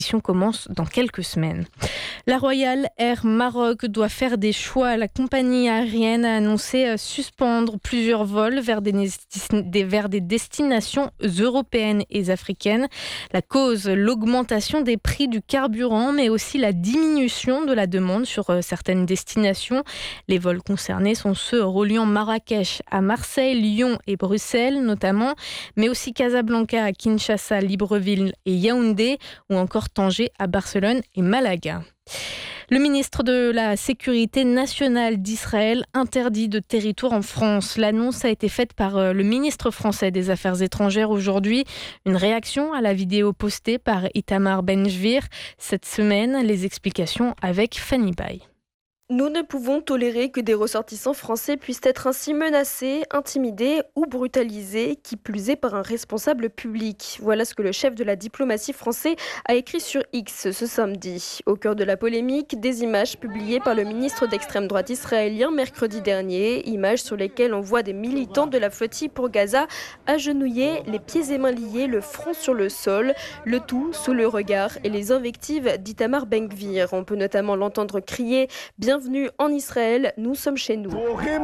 commence dans quelques semaines. La Royal Air Maroc doit faire des choix. La compagnie aérienne a annoncé suspendre plusieurs vols vers des destinations européennes et africaines. La cause, l'augmentation des prix du carburant, mais aussi la diminution de la demande sur certaines destinations. Les vols concernés sont ceux reliant Marrakech à Marseille, Lyon et Bruxelles notamment, mais aussi Casablanca à Kinshasa, Libreville et Yaoundé, ou encore Tanger à Barcelone et Malaga. Le ministre de la Sécurité nationale d'Israël interdit de territoire en France. L'annonce a été faite par le ministre français des Affaires étrangères aujourd'hui. Une réaction à la vidéo postée par Itamar Ben-Gvir cette semaine. Les explications avec Fanny Bay. Nous ne pouvons tolérer que des ressortissants français puissent être ainsi menacés, intimidés ou brutalisés, qui plus est par un responsable public. Voilà ce que le chef de la diplomatie français a écrit sur X ce samedi. Au cœur de la polémique, des images publiées par le ministre d'extrême droite israélien mercredi dernier, images sur lesquelles on voit des militants de la flottille pour Gaza agenouillés, les pieds et mains liés, le front sur le sol, le tout sous le regard et les invectives d'Itamar Ben-Gvir. On peut notamment l'entendre crier « Bienvenue en Israël, nous sommes chez nous ».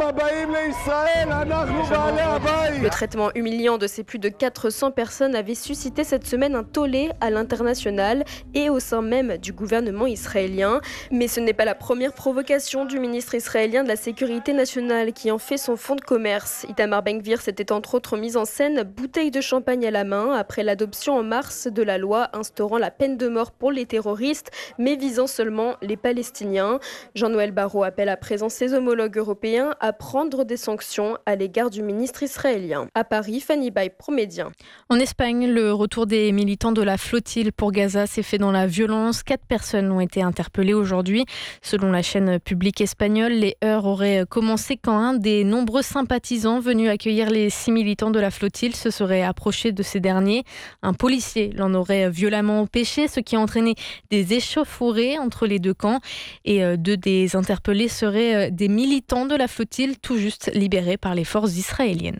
Le traitement humiliant de ces plus de 400 personnes avait suscité cette semaine un tollé à l'international et au sein même du gouvernement israélien. Mais ce n'est pas la première provocation du ministre israélien de la Sécurité nationale qui en fait son fonds de commerce. Itamar Ben-Gvir s'était entre autres mis en scène bouteille de champagne à la main après l'adoption en mars de la loi instaurant la peine de mort pour les terroristes, mais visant seulement les Palestiniens. Jean-Noël Barrot appelle à présent ses homologues européens à prendre des sanctions à l'égard du ministre israélien. À Paris, Fanny Bay, Promédien. En Espagne, le retour des militants de la flottille pour Gaza s'est fait dans la violence. 4 personnes ont été interpellées aujourd'hui. Selon la chaîne publique espagnole, les heurts auraient commencé quand un des nombreux sympathisants venus accueillir les 6 militants de la flottille se serait approché de ces derniers. Un policier l'en aurait violemment empêché, ce qui a entraîné des échauffourées entre les deux camps. Et 2 des interpellés seraient des militants de la flottille tout juste libérés par les forces israéliennes.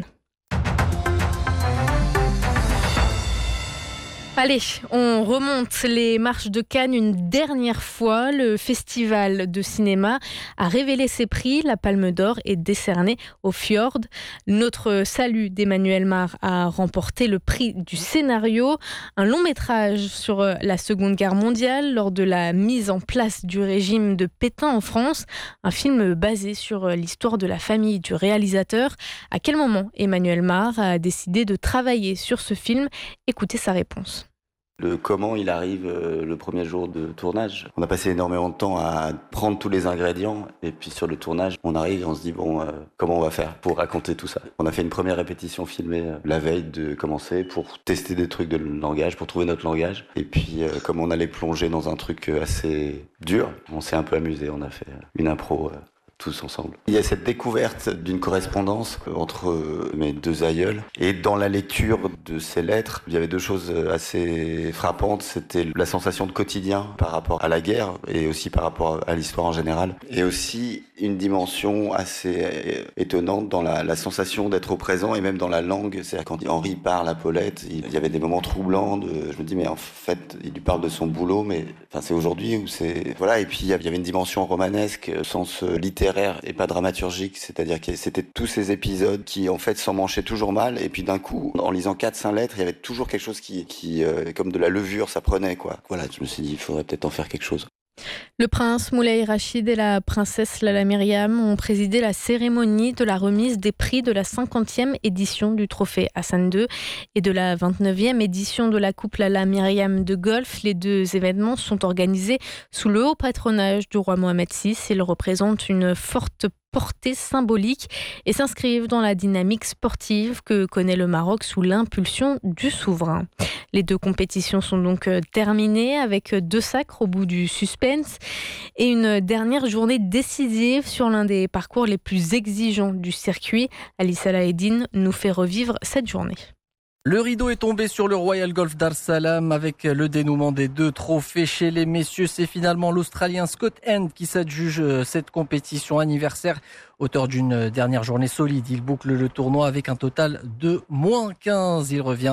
Allez, on remonte les marches de Cannes une dernière fois. Le festival de cinéma a révélé ses prix. La Palme d'Or est décernée au Fjord. Notre salut d'Emmanuel Mar a remporté le prix du scénario. Un long métrage sur la Seconde Guerre mondiale lors de la mise en place du régime de Pétain en France. Un film basé sur l'histoire de la famille du réalisateur. À quel moment Emmanuel Mar a décidé de travailler sur ce film ? Écoutez sa réponse. Comment il arrive le premier jour de tournage. On a passé énormément de temps à prendre tous les ingrédients et puis sur le tournage, on arrive et on se dit comment on va faire pour raconter tout ça. On a fait une première répétition filmée la veille de commencer pour tester des trucs de langage, pour trouver notre langage. Et puis comme on allait plonger dans un truc assez dur, on s'est un peu amusé, on a fait une impro tous ensemble. Il y a cette découverte d'une correspondance entre mes 2 aïeuls. Et dans la lecture de ces lettres, il y avait 2 choses assez frappantes. C'était la sensation de quotidien par rapport à la guerre et aussi par rapport à l'histoire en général. Et aussi une dimension assez étonnante dans la sensation d'être au présent et même dans la langue. C'est-à-dire quand Henri parle à Paulette, il y avait des moments troublants. Je me dis, mais en fait, il lui parle de son boulot, mais c'est aujourd'hui ou c'est... Voilà, et puis il y avait une dimension romanesque, au sens littéraire et pas dramaturgique, c'est-à-dire que c'était tous ces épisodes qui en fait s'emmanchaient toujours mal et puis d'un coup, en lisant 4-5 lettres, il y avait toujours quelque chose qui comme de la levure, ça prenait quoi. Voilà, je me suis dit, il faudrait peut-être en faire quelque chose. Le prince Moulay Rachid et la princesse Lala Myriam ont présidé la cérémonie de la remise des prix de la 50e édition du trophée Hassan II et de la 29e édition de la Coupe Lala Myriam de golf. Les 2 événements sont organisés sous le haut patronage du roi Mohamed VI. Ils représentent une forte portée symbolique et s'inscrivent dans la dynamique sportive que connaît le Maroc sous l'impulsion du souverain. Les 2 compétitions sont donc terminées avec 2 sacres au bout du suspense et une dernière journée décisive sur l'un des parcours les plus exigeants du circuit. Alice Alaeddine nous fait revivre cette journée. Le rideau est tombé sur le Royal Golf Dar es Salaam avec le dénouement des 2 trophées chez les messieurs. C'est finalement l'Australien Scott Hand qui s'adjuge cette compétition anniversaire. Auteur d'une dernière journée solide, il boucle le tournoi avec un total de -15. Il revient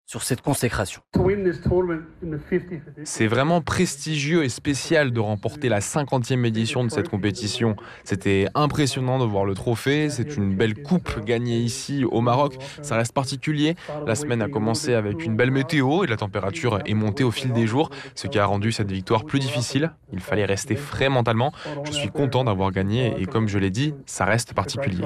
sur cette consécration. C'est vraiment prestigieux et spécial de remporter la 50e édition de cette compétition. C'était impressionnant de voir le trophée. C'est une belle coupe gagnée ici au Maroc. Ça reste particulier. La semaine a commencé avec une belle météo et la température est montée au fil des jours, ce qui a rendu cette victoire plus difficile. Il fallait rester frais mentalement. Je suis content d'avoir gagné et comme je l'ai dit, ça reste particulier.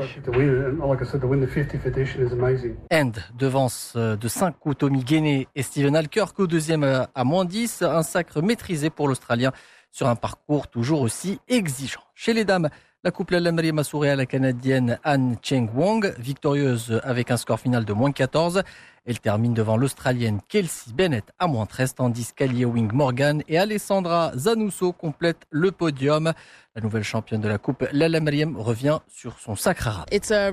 End devance de 5 coups Tommy Guéné et Steven Alkirk au deuxième à -10. Un sacre maîtrisé pour l'Australien sur un parcours toujours aussi exigeant. Chez les dames, la couple Al-Amri Massouri à la Canadienne Han Cheng-Wong, victorieuse avec un score final de -14. Elle termine devant l'Australienne Kelsey Bennett à -13, tandis qu'Ali Ewing Morgan et Alessandra Zanusso complètent le podium. La nouvelle championne de la Coupe, Lala Meriem, revient sur son sacre arabe.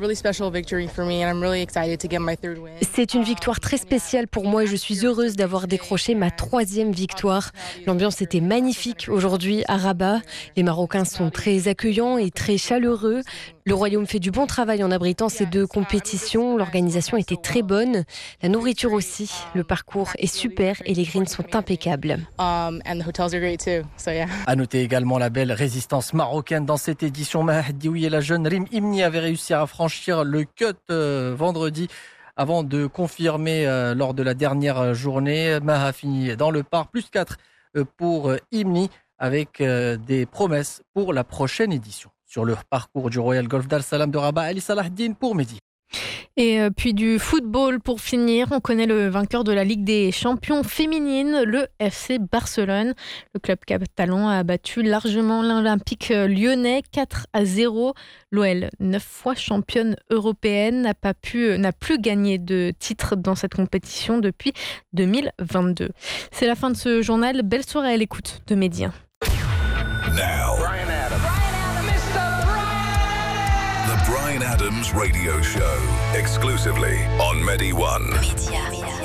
C'est une victoire très spéciale pour moi et je suis heureuse d'avoir décroché ma 3e victoire. L'ambiance était magnifique aujourd'hui à Rabat. Les Marocains sont très accueillants et très chaleureux. Le Royaume fait du bon travail en abritant ces 2 compétitions. L'organisation était très bonne. La nourriture aussi. Le parcours est super et les greens sont impeccables. À noter également la belle résistance marocaine dans cette édition. Maha Dioui et la jeune Rim Imni avaient réussi à franchir le cut vendredi avant de confirmer lors de la dernière journée. Maha finit dans le par, +4 pour Imni avec des promesses pour la prochaine édition. Sur le parcours du Royal Golf d'Al Salam de Rabat, Ali Salahdine pour Mehdi. Et puis du football pour finir, on connaît le vainqueur de la Ligue des champions féminines, le FC Barcelone. Le club catalan a battu largement l'Olympique lyonnais 4-0. L'OL, 9 fois championne européenne, n'a plus gagné de titre dans cette compétition depuis 2022. C'est la fin de ce journal. Belle soirée à l'écoute de Média. Bryan Adams Radio Show, exclusively on Medi One.